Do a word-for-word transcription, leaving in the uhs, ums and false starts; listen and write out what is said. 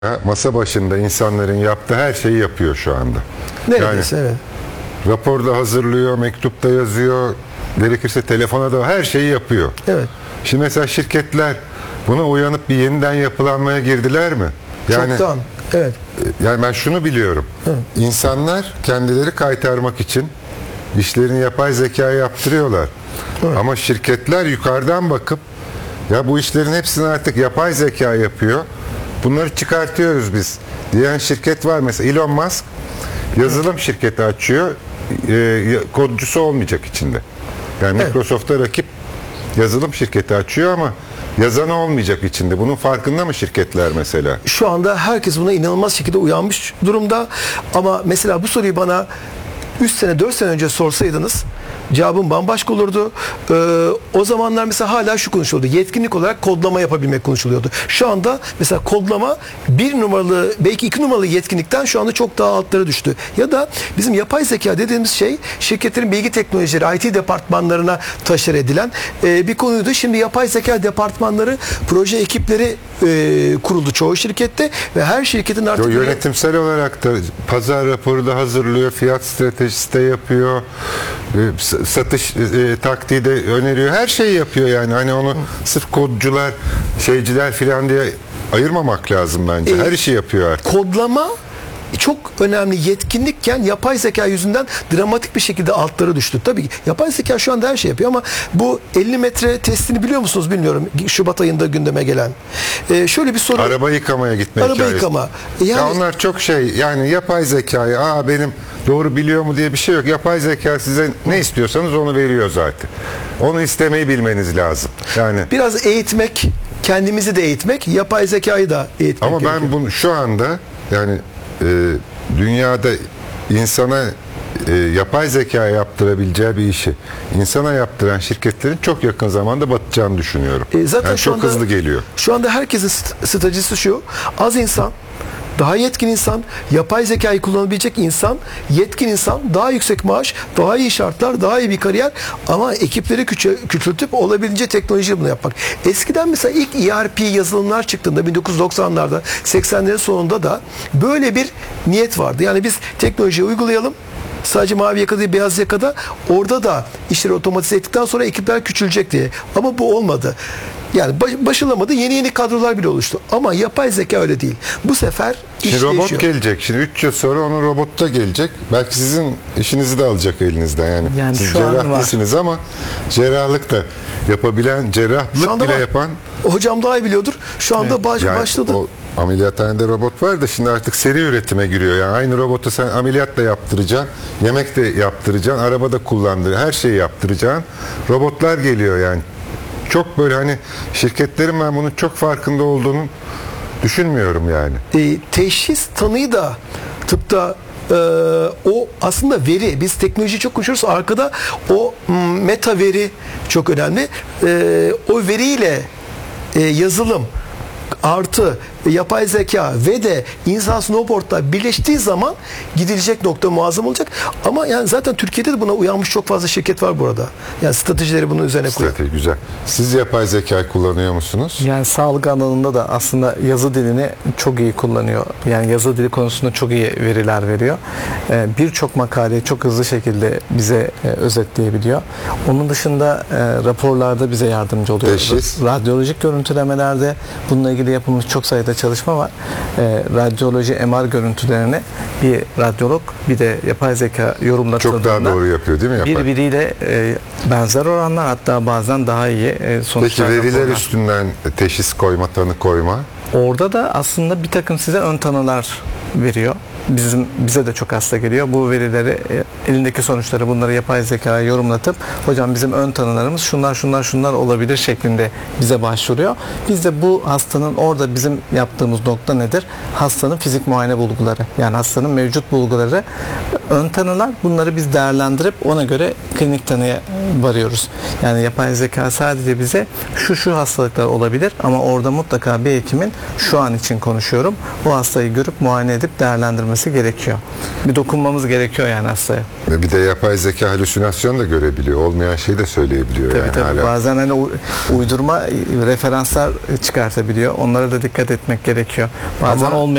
Masa başında insanların yaptığı her şeyi yapıyor şu anda. Neredeyse yani, evet. Raporda hazırlıyor, mektupta yazıyor, gerekirse telefona da her şeyi yapıyor. Evet. Şimdi mesela şirketler buna uyanıp bir yeniden yapılanmaya girdiler mi? Yani, Çoktan. Evet. Yani ben şunu biliyorum. Hı. İnsanlar kendileri kaytarmak için işlerini yapay zekaya yaptırıyorlar. Hı. Ama şirketler yukarıdan bakıp ya bu işlerin hepsini artık yapay zeka yapıyor. Bunları çıkartıyoruz biz diyen şirket var. Mesela Elon Musk yazılım şirketi açıyor. E, kodcusu olmayacak içinde. Yani evet. Microsoft'a rakip yazılım şirketi açıyor ama yazanı olmayacak içinde. Bunun farkında mı şirketler mesela? Şu anda herkes buna inanılmaz şekilde uyanmış durumda. Ama mesela bu soruyu bana üç sene dört sene önce sorsaydınız cevabım bambaşka olurdu. Ee, o zamanlar mesela hala şu konuşuluyordu. Yetkinlik olarak kodlama yapabilmek konuşuluyordu. Şu anda mesela kodlama bir numaralı belki iki numaralı yetkinlikten şu anda çok daha altlara düştü. Ya da bizim yapay zeka dediğimiz şey şirketlerin bilgi teknolojileri I T departmanlarına taşır edilen e, bir konuydu. Şimdi yapay zeka departmanları proje ekipleri e, kuruldu çoğu şirkette ve her şirketin artık... O yönetimsel olarak da pazar raporu da hazırlıyor, fiyat stratejisi de yapıyor, e, satış e, taktiği de öneriyor. Her şeyi yapıyor yani. Hani onu sırf kodcular, şeyciler filan diye ayırmamak lazım bence. Her e, işi yapıyor artık. Kodlama çok önemli yetkinlikken yapay zeka yüzünden dramatik bir şekilde altlara düştü. Tabii yapay zeka şu anda her şey yapıyor ama bu elli metre testini biliyor musunuz bilmiyorum. Şubat ayında gündeme gelen. Ee, şöyle bir soru. Araba yıkamaya gitme Araba hikayesi. yıkama. Yani, ya onlar çok şey yani yapay zekayı aa benim doğru biliyor mu diye bir şey yok. Yapay zeka size ne istiyorsanız onu veriyor zaten. Onu istemeyi bilmeniz lazım. Yani biraz eğitmek, kendimizi de eğitmek, yapay zekayı da eğitmek ama gerekiyor. ben bunu şu anda yani e, dünyada insana e, yapay zeka yaptırabileceği bir işi insana yaptıran şirketlerin çok yakın zamanda batacağını düşünüyorum. E, zaten yani çok anda, hızlı geliyor. Şu anda herkesin stratejisi şu. Az insan, daha yetkin insan, yapay zekayı kullanabilecek insan, yetkin insan, daha yüksek maaş, daha iyi şartlar, daha iyi bir kariyer ama ekipleri küçültüp olabildiğince teknoloji bunu yapmak. Eskiden mesela ilk E R P yazılımlar çıktığında bin dokuz yüz doksanlarda, seksenlerin sonunda da böyle bir niyet vardı. Yani biz teknolojiyi uygulayalım. Sadece mavi yaka değil beyaz yakada orada da işleri otomatize ettikten sonra ekipler küçülecek diye. Ama bu olmadı. Yani başılamadı. Yeni yeni kadrolar bile oluştu. Ama yapay zeka öyle değil. Bu sefer iş Şimdi robot değişiyor. gelecek. Şimdi üç yıl sonra onun robotta gelecek. Belki sizin işinizi de alacak elinizden yani. yani Siz cerrah değilsiniz ama cerrahlık da yapabilen, cerrahlık bile var. yapan. Hocam daha iyi biliyordur. Şu anda evet. baş, yani başladı. O ameliyathanede robot var da şimdi artık seri üretime giriyor. Yani aynı robotu sen ameliyat da yaptıracaksın, yemek de yaptıracaksın, araba da kullandır, her şeyi yaptıracaksın. Robotlar geliyor yani. Çok böyle hani şirketlerin ben bunun çok farkında olduğunu düşünmüyorum yani. E, teşhis tanıyı da tıpta e, o aslında veri. Biz teknoloji çok konuşuyoruz. Arkada o meta veri çok önemli. E, o veriyle e, yazılım artı yapay zeka ve de insan snowboard'la birleştiği zaman gidilecek nokta muazzam olacak. Ama yani zaten Türkiye'de de buna uyanmış çok fazla şirket var burada. Yani stratejileri bunun üzerine koyuyor. Strateji güzel. Siz yapay zeka kullanıyor musunuz? Yani sağlık alanında da aslında yazı dilini çok iyi kullanıyor. Yani yazı dili konusunda çok iyi veriler veriyor. Ee, Birçok makaleyi çok hızlı şekilde bize e, özetleyebiliyor. Onun dışında e, raporlarda bize yardımcı oluyor. Teşhis. Radyolojik görüntülemelerde bununla ilgili yapılmış çok sayıda çalışma var. E, radyoloji M R görüntülerini bir radyolog bir de yapay zeka yorumlatıldığında çok daha doğru yapıyor değil mi? Yapay? Birbiriyle e, benzer oranlar hatta bazen daha iyi e, sonuçlar. Peki veriler raporlar. üstünden teşhis koyma, tanı koyma? Orada da aslında bir takım size ön tanılar veriyor. Bizim bize de çok hasta geliyor. Bu verileri elindeki sonuçları bunları yapay zekaya yorumlatıp hocam bizim ön tanılarımız şunlar şunlar şunlar olabilir şeklinde bize başvuruyor. Biz de bu hastanın orada bizim yaptığımız nokta nedir? Hastanın fizik muayene bulguları. Yani hastanın mevcut bulguları ön tanılar. Bunları biz değerlendirip ona göre klinik tanıya varıyoruz. Yani yapay zeka sadece bize şu şu hastalıklar olabilir ama orada mutlaka bir hekimin şu an için konuşuyorum. O hastayı görüp muayene edip değerlendirmesi vermesi gerekiyor. Bir dokunmamız gerekiyor yani hastaya. Ve bir de yapay zeka halüsinasyon da görebiliyor. Olmayan şeyi de söyleyebiliyor. Tabii yani tabii. hala. Bazen hani u- uydurma referanslar çıkartabiliyor. Onlara da dikkat etmek gerekiyor. Bazen Ama- olmayan